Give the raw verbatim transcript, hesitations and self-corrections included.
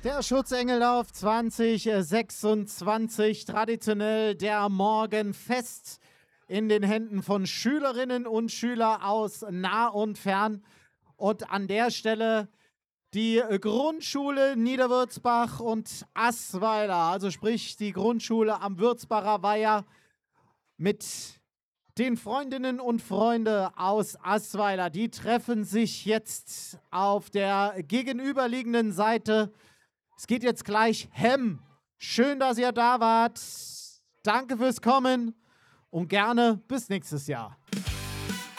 Der Schutzengellauf zwanzig sechsundzwanzig, traditionell der Morgenfest in den Händen von Schülerinnen und Schülern aus nah und fern. Und an der Stelle die Grundschule Niederwürzbach und Assweiler, also sprich die Grundschule am Würzbacher Weiher mit den Freundinnen und Freunden aus Assweiler. Die treffen sich jetzt auf der gegenüberliegenden Seite. Es geht jetzt gleich Hemm. Schön, dass ihr da wart. Danke fürs Kommen und gerne bis nächstes Jahr.